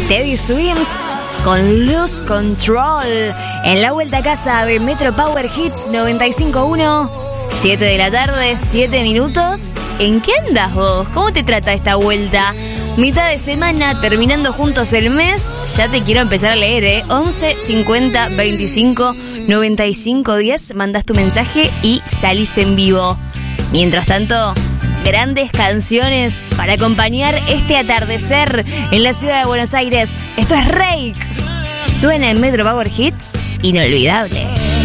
Teddy Swims con Lose Control en la vuelta a casa de Metro Power Hits 95.1. 7 de la tarde, 7 minutos. ¿En qué andas vos? ¿Cómo te trata esta vuelta? Mitad de semana, terminando juntos el mes. Ya te quiero empezar a leer, 11 50 25 95 10. Mandás tu mensaje y salís en vivo. Mientras tanto, grandes canciones para acompañar este atardecer en la ciudad de Buenos Aires. Esto es Rake. Suena en Metro Power Hits. Inolvidable.